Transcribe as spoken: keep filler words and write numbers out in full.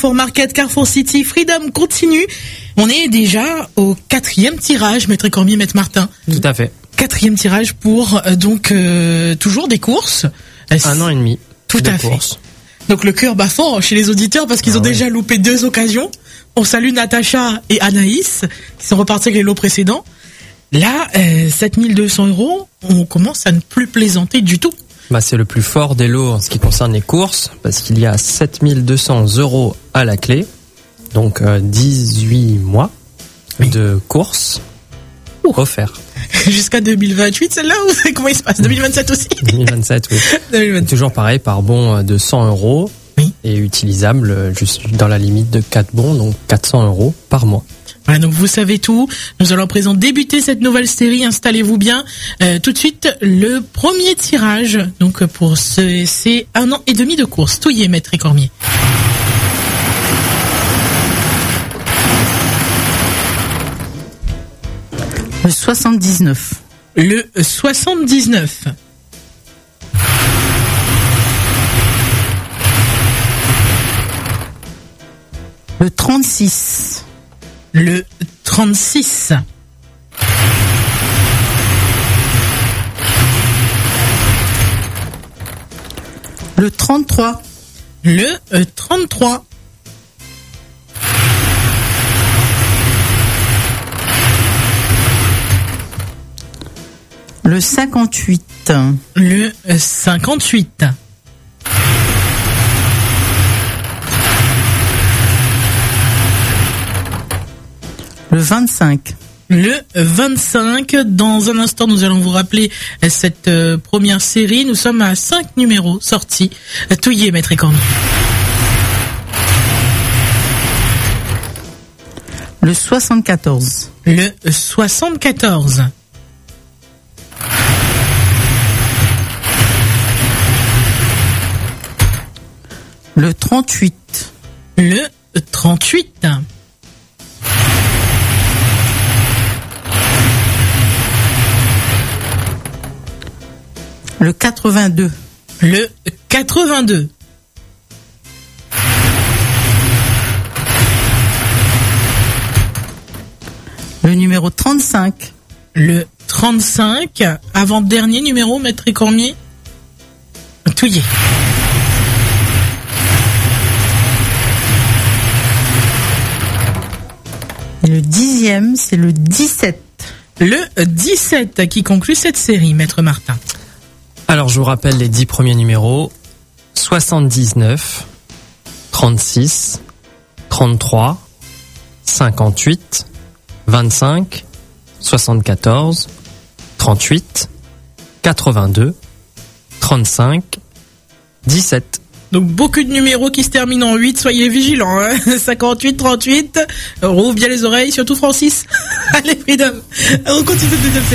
Carrefour Market, Carrefour City, Freedom continue. On est déjà au quatrième tirage, Maître Cormier, Maître Martin. Tout à fait. Quatrième tirage pour euh, donc euh, toujours des courses. Euh, Un an et demi. Tout à fait. Courses. Donc le cœur bat fort chez les auditeurs parce qu'ils ah ont ouais. déjà loupé deux occasions. On salue Natacha et Anaïs qui sont repartis avec les lots précédents. Là, euh, sept mille deux cents euros, on commence à ne plus plaisanter du tout. Bah, c'est le plus fort des lots en ce qui concerne les courses parce qu'il y a sept mille deux cents euros à la clé. Donc euh, dix-huit mois oui. de courses offerts. Jusqu'à deux mille vingt-huit, celle-là, ou comment il se passe? deux mille vingt-sept aussi? deux mille vingt-sept, oui. deux mille vingt-sept. Toujours pareil, par bon de cent euros oui. et utilisable juste dans la limite de quatre bons, donc quatre cents euros par mois. Voilà, donc vous savez tout. Nous allons à présent débuter cette nouvelle série. Installez-vous bien. Euh, tout de suite, le premier tirage. Donc pour ce, c'est un an et demi de course. Tout y est, Maître Cormier. Le soixante-dix-neuf. Le soixante-dix-neuf. Le trente-six. Le trente-six. Le trente-trois. Le euh, trente-trois. Le cinquante-huit. Le euh, cinquante-huit. Le vingt-cinq. Le vingt-cinq. Dans un instant, nous allons vous rappeler cette euh, première série. Nous sommes à cinq numéros sortis. Tout y est, Maître Cormier. Le soixante-quatorze. Le soixante-quatorze. Le trente-huit. Le trente-huit. Le quatre-vingt-deux. Le quatre-vingt-deux. Le numéro trente-cinq. Le trente-cinq. Avant-dernier numéro, Maître Cormier. Tout y est. Et le dixième, c'est le dix-sept. Le dix-sept qui conclut cette série, Maître Martin. Alors, je vous rappelle les dix premiers numéros. soixante-dix-neuf, trente-six, trente-trois, cinquante-huit, vingt-cinq, soixante-quatorze, trente-huit, quatre-vingt-deux, trente-cinq, dix-sept. Donc beaucoup de numéros qui se terminent en huit, soyez vigilants, hein. cinquante-huit, trente-huit, rouvre bien les oreilles, surtout Francis. Allez, Freedom. On continue de